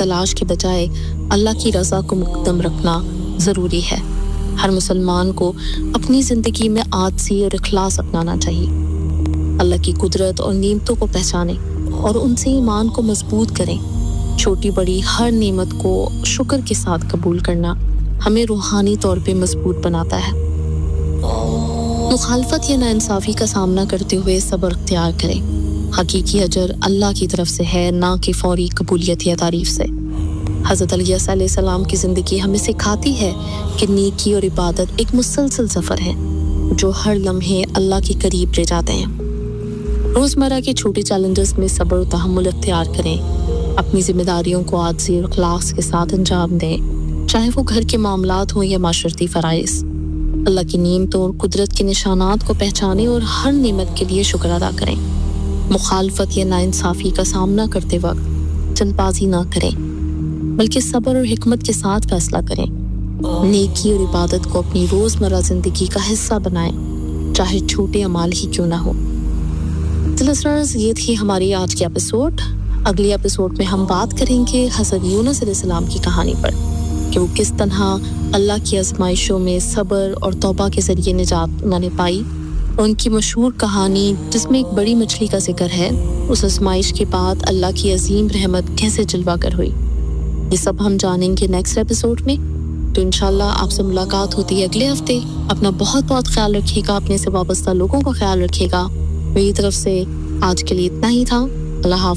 तलाश के बजाय अल्लाह की रज़ा को मुक़द्दम रखना ज़रूरी है। हर मुसलमान को अपनी ज़िंदगी में आजिज़ी और इखलास अपनाना चाहिए। अल्लाह की कुदरत और नेमतों को पहचानें और उनसे ईमान को मजबूत करें। छोटी बड़ी हर नेमत को शुक्र के साथ कबूल करना हमें रूहानी तौर पे मजबूत बनाता है। मुखालफत या नाइंसाफ़ी का सामना करते हुए सब्र इख्तियार करें। हकीकी अजर अल्लाह की तरफ से है, ना कि फौरी कबूलियत या तारीफ से। हज़रत अली अलैहिस्सलाम की ज़िंदगी हमें सिखाती है कि नेकी और इबादत एक मुसलसल सफ़र है जो हर लम्हे अल्लाह के करीब ले जाते हैं। रोज़मर्रा के छोटे चैलेंजेस में सब्र और तहम्मुल इख्तियार करें। अपनी जिम्मेदारियों को आजिज़ी और इखलास के साथ अंजाम दें, चाहे वो घर के मामलात हों या माशरती फ़राइज़। अल्लाह की नेमतों और कुदरत के निशानात को पहचानें और हर नेमत के लिए शुक्र अदा करें। मुखालफत या नाइंसाफ़ी का सामना करते वक्त जल्दबाजी ना करें, बल्कि सब्र और हिकमत के साथ फैसला करें। नेकी और इबादत को अपनी रोज़मर्रा ज़िंदगी का हिस्सा बनाएं, चाहे छोटे अमाल ही क्यों ना हो। तो लिसनर्स, ये थी हमारी आज की एपिसोड। अगली एपिसोड में हम बात करेंगे हज़रत यूनुस अलैहिस्सलाम की कहानी पर कि वो किस तरह अल्लाह की आज़माइशों में सब्र और तौबा के ज़रिए निजात उन्होंने पाई। उनकी मशहूर कहानी जिसमें एक बड़ी मछली का जिक्र है, उस आज़माइश के बाद अल्लाह की अजीम रहमत कैसे जलवा कर हुई, ये सब हम जानेंगे नेक्स्ट एपिसोड में। तो इंशाल्लाह आपसे मुलाकात होती है अगले हफ्ते। अपना बहुत बहुत ख्याल रखिएगा, अपने से वाबस्ता लोगों का ख्याल रखिएगा। मेरी तरफ से आज के लिए इतना ही था। अल्लाह हाफ़िज़।